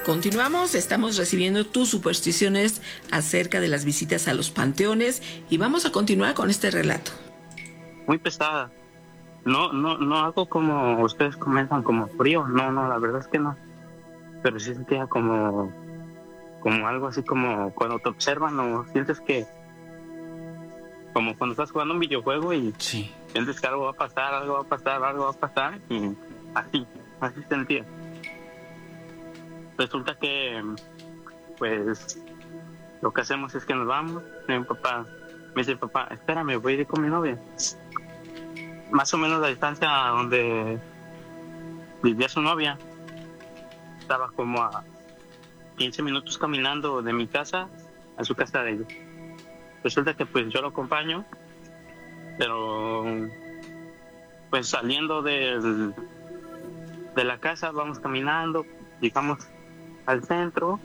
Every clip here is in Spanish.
Continuamos, estamos recibiendo tus supersticiones acerca de las visitas a los panteones y vamos a continuar con este relato. Muy pesada. No hago como ustedes comentan, como frío. No, la verdad es que no. Pero sí sentía como algo así como cuando te observan o sientes que como cuando estás jugando un videojuego y Sí. sientes que algo va a pasar y así sentía. Resulta que pues lo que hacemos es que nos vamos. Mi papá me dice, papá, espérame, voy a ir con mi novia. Más o menos la distancia donde vivía su novia estaba como a 15 minutos caminando de mi casa a su casa de ellos. Resulta que pues yo lo acompaño, pero pues saliendo de la casa vamos caminando, llegamos al centro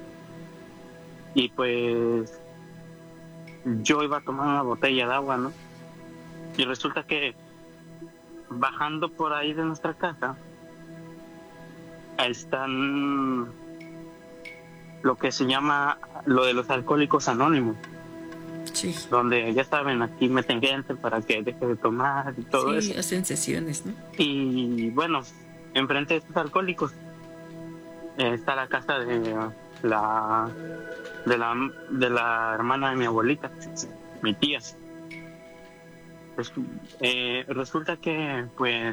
y pues yo iba a tomar una botella de agua, ¿no? Y resulta que bajando por ahí de nuestra casa están lo que se llama lo de los alcohólicos anónimos. Sí. Donde ya saben, aquí meten gente para que deje de tomar y todo eso. Sí, hacen sesiones, ¿no? Y bueno, enfrente de estos alcohólicos está la casa de la hermana de mi abuelita, mi tía. Pues, resulta que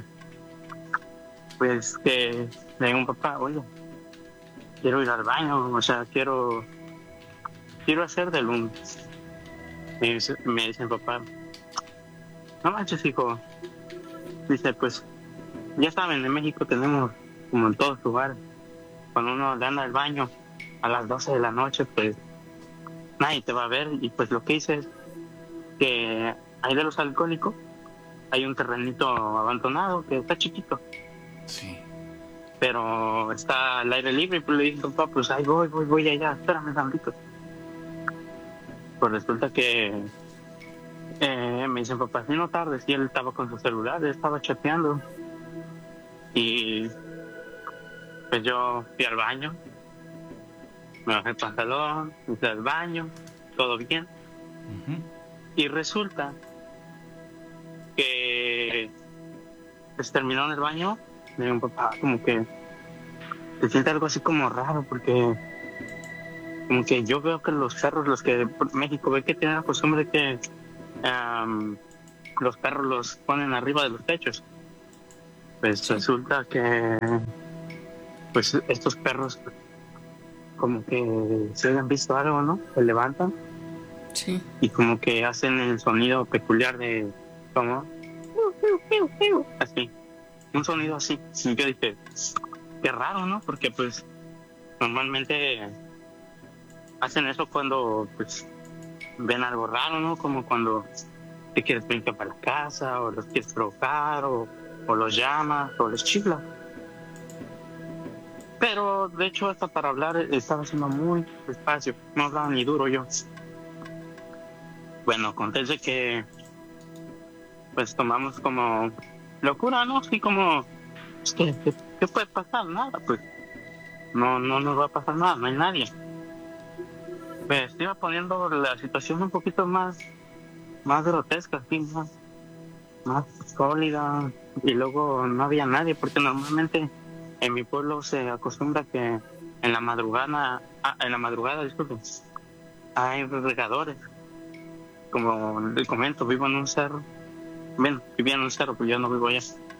pues que le digo a un papá, oye, quiero ir al baño, o sea, quiero hacer del lunes. Me dice mi papá, no manches, hijo. Dice, pues ya saben, en México tenemos, como en todos lugares, cuando uno le anda al baño a las 12 de la noche, pues nadie te va a ver. Y pues lo que hice es que ahí de los alcohólicos hay un terrenito abandonado que está chiquito. Sí. Pero está al aire libre. Y pues le dije, papá, pues ahí voy allá, espérame tantito. Pues resulta que me dicen, papá, si no tardes. Y él estaba con su celular, él estaba chateando. Y pues yo fui al baño, me bajé el pantalón, fui al baño, todo bien. Uh-huh. Y resulta que pues terminó en el baño. Me dijo, papá, como que se siente algo así como raro, porque como que yo veo que los perros, los que por México ve que tienen la costumbre que los perros los ponen arriba de los techos. Pues resulta que pues estos perros como que se habían visto algo, ¿no? Se levantan. Sí. Y como que hacen el sonido peculiar de como así, un sonido así. Y yo dije, qué raro, ¿no? Porque pues normalmente hacen eso cuando pues ven algo raro, ¿no? Como cuando te quieres brincar para la casa, o los quieres provocar, o los llamas, o les chiflas. Pero de hecho hasta para hablar estaba haciendo muy despacio, no hablaba ni duro yo. Bueno, acontece que pues tomamos como locura, ¿no? Así como, ¿qué puede pasar? Nada, pues no nos va a pasar nada, no hay nadie. Pues iba poniendo la situación un poquito más grotesca, así, más sólida, y luego no había nadie, porque normalmente en mi pueblo se acostumbra que en la madrugada, disculpen, hay regadores. Como les comento, vivo en un cerro. Bueno, vivía en un cerro, pero yo no vivo allá.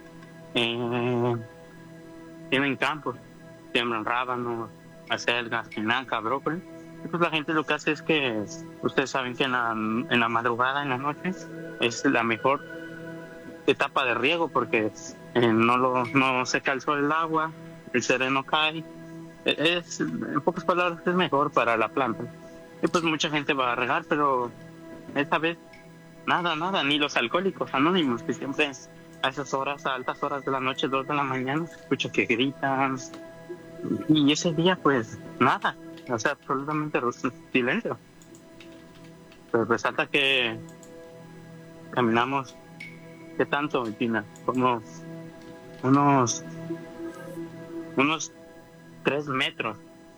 Tienen campos, siembran rábanos, acelgas, espinaca, brócoli. Y pues la gente lo que hace es que, ustedes saben que en la madrugada, en la noche, es la mejor etapa de riego, porque no seca el sol el agua, el sereno cae. En pocas palabras, es mejor para la planta. Y pues mucha gente va a regar, pero esta vez nada, ni los alcohólicos anónimos, que siempre a esas horas, a altas horas de la noche, 2 de la mañana, se escucha que gritan. Y ese día pues nada, o sea, absolutamente silencio. Pero resalta que caminamos, ¿qué tanto, Tina? Como unos 3 metros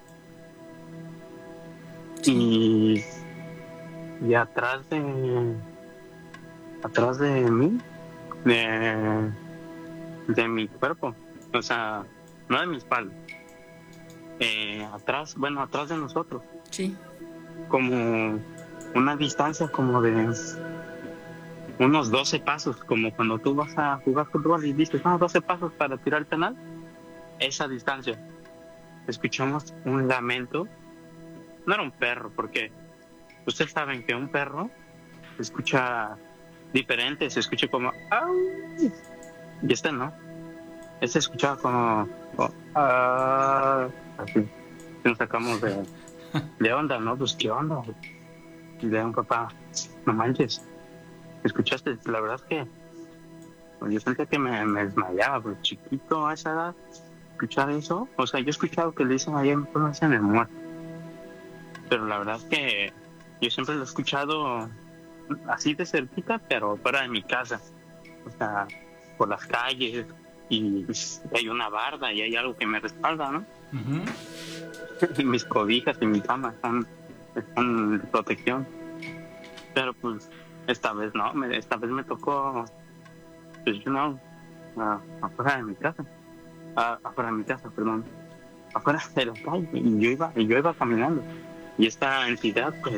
y, y atrás de mí, de mi cuerpo, o sea, no de mi espalda, atrás de nosotros, Sí. como una distancia como de unos 12 pasos, como cuando tú vas a jugar fútbol y dices, 12 pasos para tirar el penal, esa distancia. Escuchamos un lamento, no era un perro, porque ustedes saben que un perro se escucha diferente, se escucha como ¡au! Y no, se escuchaba como ¡ah! Así, nos sacamos de onda, ¿no? Pues qué onda. Y le un papá, no manches, ¿escuchaste? La verdad es que yo sentía que me desmayaba, pues chiquito a esa edad, escuchar eso, o sea, yo he escuchado que le dicen allá en el muerto, pero la verdad es que yo siempre lo he escuchado así de cerquita, pero fuera de mi casa, o sea, por las calles, y hay una barda y hay algo que me respalda, ¿no? Y mis cobijas y mi cama están de protección, pero pues esta vez no, esta vez me tocó, pues afuera de mi casa, perdón, afuera de la calle, y yo iba caminando, y esta entidad pues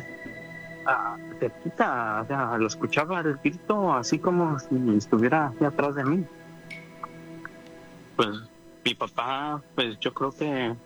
cerquita, o sea, lo escuchaba el grito así como si estuviera aquí atrás de mí. Pues mi papá, pues yo creo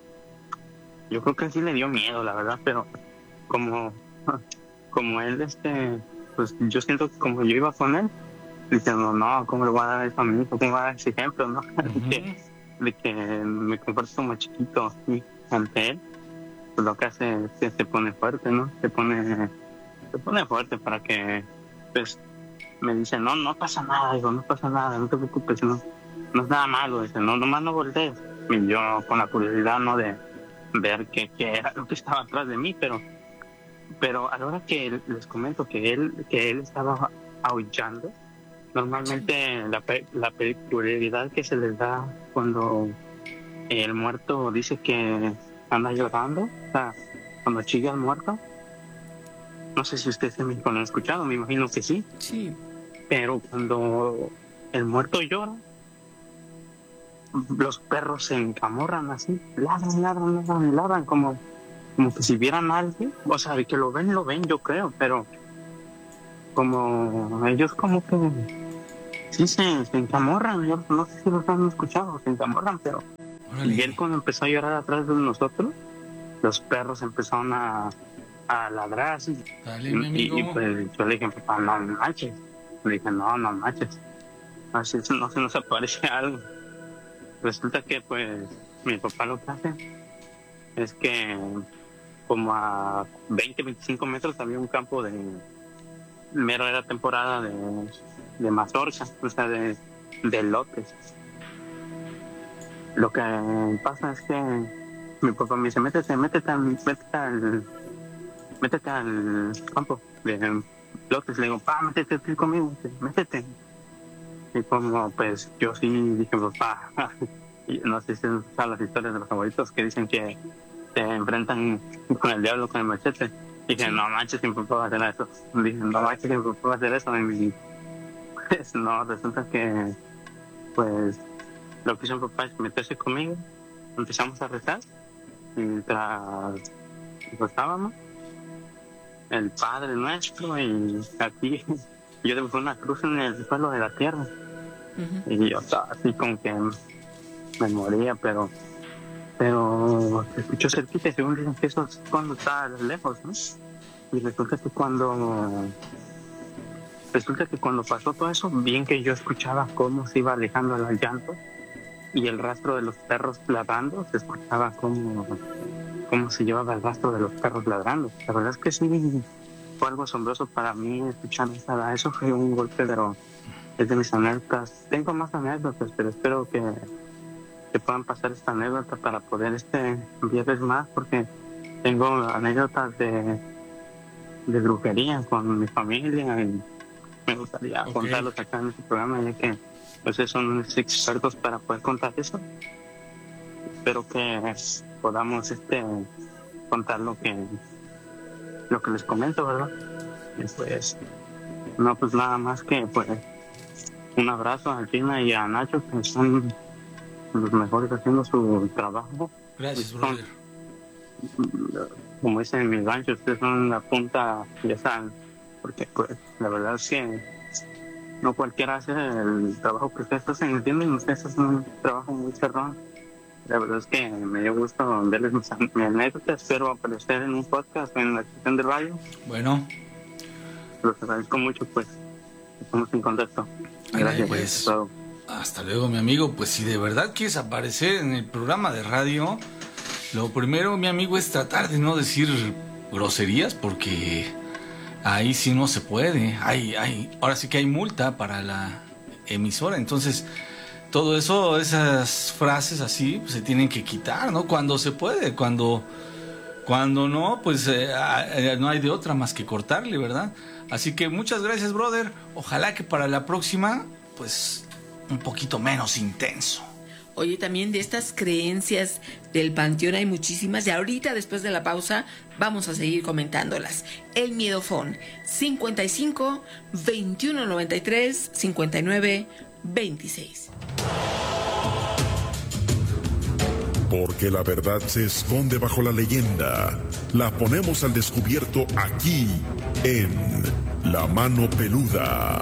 que sí le dio miedo, la verdad, pero como él, pues yo siento que como yo iba con él, diciendo, no, ¿cómo le voy a dar eso a mi hijo? ¿Cómo le voy a dar ese ejemplo, no? de que me comporto como chiquito así ante él, pues lo que hace es que se pone fuerte, ¿no? Se pone fuerte para que, pues, me dice, no pasa nada, digo, no pasa nada, no te preocupes, no es nada malo, dice, nomás no voltees. Y yo con la curiosidad, ¿no? De ver qué era lo que estaba atrás de mí, pero a la hora que les comento que él estaba aullando, normalmente la peculiaridad que se les da cuando el muerto dice que anda llorando, o sea, cuando chilla el muerto, no sé si ustedes en México lo han escuchado, me imagino que sí. Sí. Pero cuando el muerto llora, los perros se encamorran así, ladran, como que si vieran a alguien, o sea, de que lo ven, yo creo, pero como ellos como que sí se encamorran, yo no sé si los han escuchado, se encamorran, pero y él cuando empezó a llorar atrás de nosotros, los perros empezaron a ladrar así. Dale, mi amigo. Y pues yo le dije, papá, no manches. Le dije, no manches. Así no se nos aparece algo. Resulta que pues mi papá lo que hace es que como a 20-25 metros había un campo mero era temporada de mazorca, o sea, de lotes. Lo que pasa es que mi papá me dice, métete al campo de lotes. Le digo, métete tú conmigo, métete. Y como pues yo sí dije, papá, no sé si son las historias de los abuelitos que dicen que se enfrentan con el diablo con el machete. Dije, no manches, mi papá va a hacer eso. Dije, no manches, mi papá va a hacer eso. Y pues no, resulta que pues lo que hizo mi papá es meterse conmigo. Empezamos a rezar. Mientras rezábamos, el Padre Nuestro, y aquí yo dibujé una cruz en el suelo de la tierra. Y yo estaba así como que me moría, pero se escuchó cerquita, y según dicen que eso es cuando está lejos, ¿no? Y resulta que cuando pasó todo eso, bien que yo escuchaba cómo se iba alejando el llanto y el rastro de los perros ladrando, se escuchaba cómo se llevaba el rastro de los perros ladrando. La verdad es que sí fue algo asombroso para mí escuchar eso. Fue un golpe, pero es de mis anécdotas. Tengo más anécdotas, pero espero que puedan pasar esta anécdota para poder enviarles más, porque tengo anécdotas de brujería con mi familia y me gustaría contarlos acá en este programa, ya que pues son expertos para poder contar eso. Espero que podamos contar lo que lo que les comento, ¿verdad? Y pues, no, pues nada más que pues un abrazo a Tina y a Nacho, que son los mejores haciendo su trabajo. Gracias, Son, brother. como dicen en mi rancho, ustedes son la punta, ya saben, porque pues la verdad es que no cualquiera hace el trabajo que ustedes hacen, ¿entienden? Ustedes hacen un trabajo muy cerrado. La verdad es que me dio gusto verles mi anécdota. Espero aparecer en un podcast en la estación de radio. Bueno. Los agradezco mucho, pues. Estamos en contacto. Gracias. Pues, hasta luego, mi amigo. Pues si de verdad quieres aparecer en el programa de radio, lo primero, mi amigo, es tratar de no decir groserías, porque ahí sí no se puede. Ahora sí que hay multa para la emisora. Entonces, todo eso, esas frases así, pues, se tienen que quitar, ¿no? Cuando se puede, cuando no, pues no hay de otra más que cortarle, ¿verdad? Así que muchas gracias, brother. Ojalá que para la próxima, pues, un poquito menos intenso. Oye, también de estas creencias del panteón hay muchísimas, y ahorita después de la pausa vamos a seguir comentándolas. El Miedofón, 55 21 93 59 26. Porque la verdad se esconde bajo la leyenda. La ponemos al descubierto aquí, en La Mano Peluda.